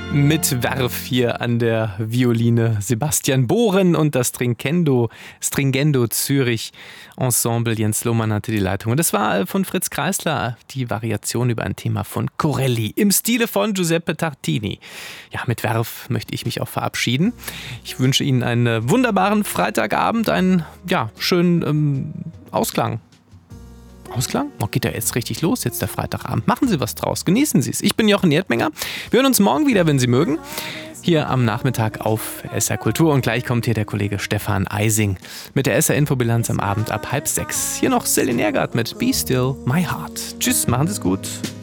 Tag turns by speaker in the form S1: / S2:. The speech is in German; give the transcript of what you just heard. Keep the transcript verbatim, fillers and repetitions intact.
S1: Mit Werf hier an der Violine Sebastian Bohren und das Stringendo, Stringendo Zürich Ensemble. Jens Lohmann hatte die Leitung. Und das war von Fritz Kreisler die Variation über ein Thema von Corelli im Stile von Giuseppe Tartini. Ja, mit Werf möchte ich mich auch verabschieden. Ich wünsche Ihnen einen wunderbaren Freitagabend, einen ja, schönen ähm, Ausklang. Ausklang? Oh, geht ja jetzt richtig los, jetzt der Freitagabend. Machen Sie was draus, genießen Sie es. Ich bin Jochen Erdmenger. Wir hören uns morgen wieder, wenn Sie mögen. Hier am Nachmittag auf S R Kultur. Und gleich kommt hier der Kollege Stefan Eising mit der S R-Infobilanz am Abend ab halb sechs. Hier noch Celine Ehrgart mit Be Still My Heart. Tschüss, machen Sie es gut.